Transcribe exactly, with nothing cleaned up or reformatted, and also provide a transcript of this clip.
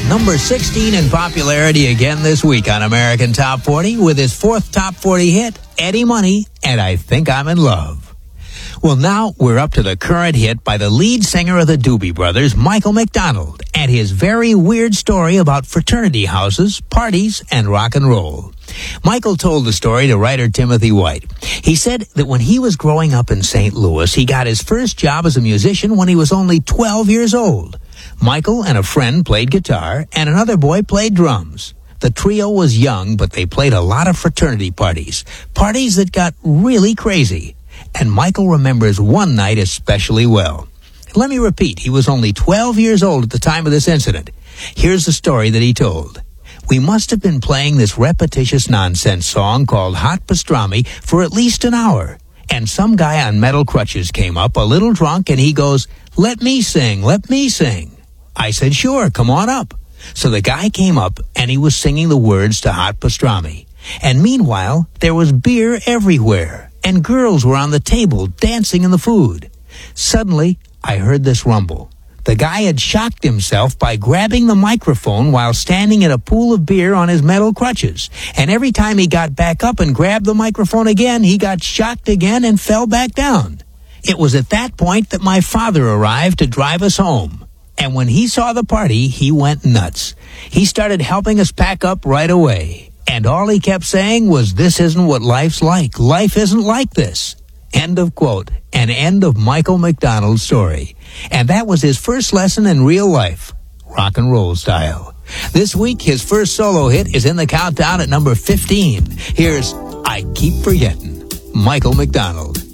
number sixteen in popularity again this week on American Top forty with his fourth Top forty hit, Eddie Money, and I Think I'm in Love. Well, now we're up to the current hit by the lead singer of the Doobie Brothers, Michael McDonald, and his very weird story about fraternity houses, parties, and rock and roll. Michael told the story to writer Timothy White. He said that when he was growing up in Saint Louis, he got his first job as a musician when he was only twelve years old. Michael and a friend played guitar, and another boy played drums. The trio was young, but they played a lot of fraternity parties, parties that got really crazy. And Michael remembers one night especially well. Let me repeat, he was only twelve years old at the time of this incident. Here's the story that he told. We must have been playing this repetitious nonsense song called Hot Pastrami for at least an hour. And some guy on metal crutches came up, a little drunk, and he goes, "Let me sing, let me sing." I said, "Sure, come on up." So the guy came up, and he was singing the words to Hot Pastrami. And meanwhile, there was beer everywhere, and girls were on the table dancing in the food. Suddenly, I heard this rumble. The guy had shocked himself by grabbing the microphone while standing in a pool of beer on his metal crutches. And every time he got back up and grabbed the microphone again, he got shocked again and fell back down. It was at that point that my father arrived to drive us home. And when he saw the party, he went nuts. He started helping us pack up right away. And all he kept saying was, "This isn't what life's like. Life isn't like this." End of quote. And end of Michael McDonald's story. And that was his first lesson in real life, rock and roll style. This week, his first solo hit is in the countdown at number fifteen. Here's I Keep Forgetting, Michael McDonald.